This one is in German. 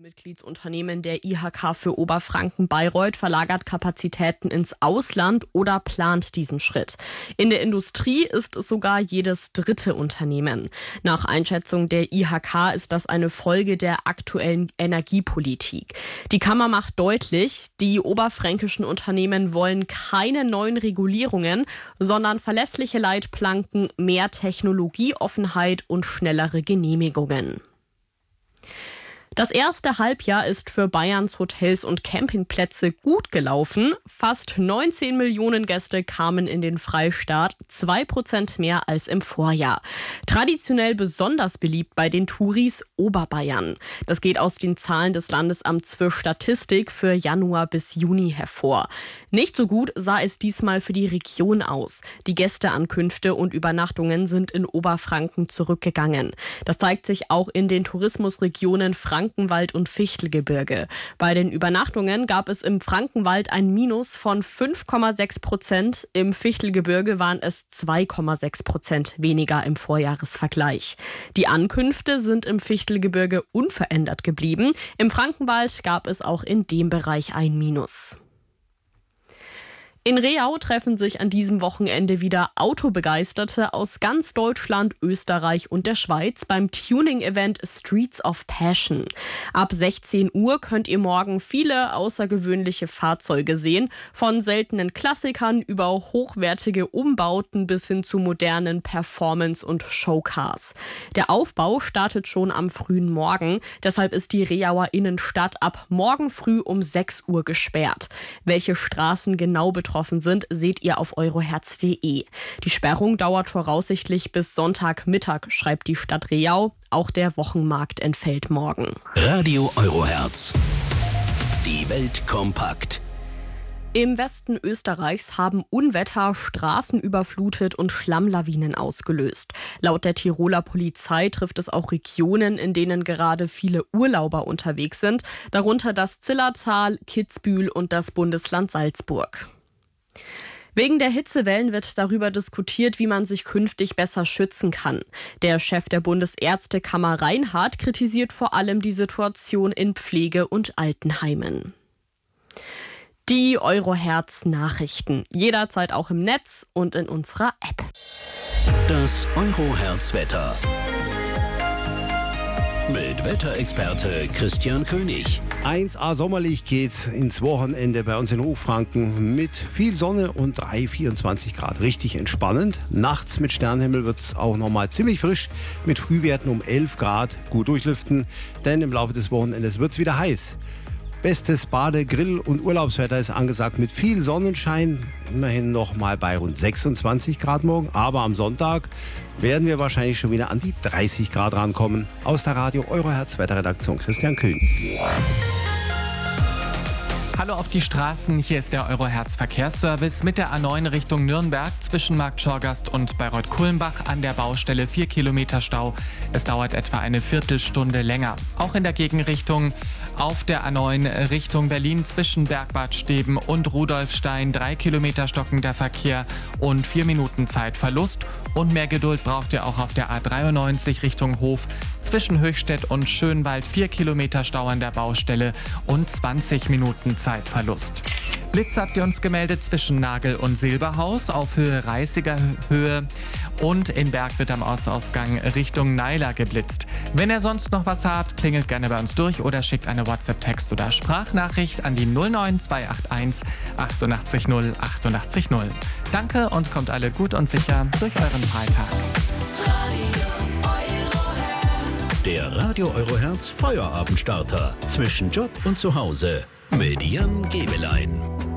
Mitgliedsunternehmen der IHK für Oberfranken-Bayreuth verlagert Kapazitäten ins Ausland oder plant diesen Schritt. In der Industrie ist es sogar jedes dritte Unternehmen. Nach Einschätzung der IHK ist das eine Folge der aktuellen Energiepolitik. Die Kammer macht deutlich, die oberfränkischen Unternehmen wollen keine neuen Regulierungen, sondern verlässliche Leitplanken, mehr Technologieoffenheit und schnellere Genehmigungen. Das erste Halbjahr ist für Bayerns Hotels und Campingplätze gut gelaufen. Fast 19 Millionen Gäste kamen in den Freistaat, 2% mehr als im Vorjahr. Traditionell besonders beliebt bei den Touris Oberbayern. Das geht aus den Zahlen des Landesamts für Statistik für Januar bis Juni hervor. Nicht so gut sah es diesmal für die Region aus. Die Gästeankünfte und Übernachtungen sind in Oberfranken zurückgegangen. Das zeigt sich auch in den Tourismusregionen Frankenwald und Fichtelgebirge. Bei den Übernachtungen gab es im Frankenwald ein Minus von 5,6%. Im Fichtelgebirge waren es 2,6% weniger im Vorjahresvergleich. Die Ankünfte sind im Fichtelgebirge unverändert geblieben. Im Frankenwald gab es auch in dem Bereich ein Minus. In Reau treffen sich an diesem Wochenende wieder Autobegeisterte aus ganz Deutschland, Österreich und der Schweiz beim Tuning-Event Streets of Passion. Ab 16 Uhr könnt ihr morgen viele außergewöhnliche Fahrzeuge sehen, von seltenen Klassikern über hochwertige Umbauten bis hin zu modernen Performance- und Showcars. Der Aufbau startet schon am frühen Morgen, deshalb ist die Reauer Innenstadt ab morgen früh um 6 Uhr gesperrt. Welche Straßen genau betroffen sind, seht ihr auf euroherz.de. Die Sperrung dauert voraussichtlich bis Sonntagmittag, schreibt die Stadt Reau. Auch der Wochenmarkt entfällt morgen. Radio Euroherz. Die Welt kompakt. Im Westen Österreichs haben Unwetter Straßen überflutet und Schlammlawinen ausgelöst. Laut der Tiroler Polizei trifft es auch Regionen, in denen gerade viele Urlauber unterwegs sind, darunter das Zillertal, Kitzbühel und das Bundesland Salzburg. Wegen der Hitzewellen wird darüber diskutiert, wie man sich künftig besser schützen kann. Der Chef der Bundesärztekammer Reinhardt kritisiert vor allem die Situation in Pflege- und Altenheimen. Die Euroherz-Nachrichten. Jederzeit auch im Netz und in unserer App. Das Euroherz-Wetter. Mit Wetterexperte Christian König. 1A sommerlich geht's ins Wochenende bei uns in Hochfranken mit viel Sonne und 24 Grad. Richtig entspannend. Nachts mit Sternenhimmel wird's auch nochmal ziemlich frisch mit Frühwerten um 11 Grad. Gut durchlüften, denn im Laufe des Wochenendes wird's wieder heiß. Bestes Bade-, Grill- und Urlaubswetter ist angesagt mit viel Sonnenschein. Immerhin noch mal bei rund 26 Grad morgen. Aber am Sonntag werden wir wahrscheinlich schon wieder an die 30 Grad rankommen. Aus der Radio Euroherz Wetterredaktion Christian Köhn. Hallo auf die Straßen, hier ist der Euroherz Verkehrsservice mit der A9 Richtung Nürnberg zwischen Markt Schorgast und Bayreuth-Kulmbach an der Baustelle 4 Kilometer Stau. Es dauert etwa eine Viertelstunde länger. Auch in der Gegenrichtung auf der A9 Richtung Berlin zwischen Bergbad Steben und Rudolfstein 3 Kilometer stockender Verkehr und 4 Minuten Zeitverlust. Und mehr Geduld braucht ihr auch auf der A93 Richtung Hof zwischen Höchstädt und Schönwald 4 Kilometer Stau an der Baustelle und 20 Minuten Zeitverlust. Blitz habt ihr uns gemeldet zwischen Nagel und Silberhaus auf Höhe Reißiger Höhe und in Bergwitt am Ortsausgang Richtung Naila geblitzt. Wenn ihr sonst noch was habt, klingelt gerne bei uns durch oder schickt eine WhatsApp-Text oder Sprachnachricht an die 09281 88 0 88 0. Danke und kommt alle gut und sicher durch euren Freitag. Der Radio Euroherz Feuerabendstarter zwischen Job und Zuhause mit Jan Gebelein.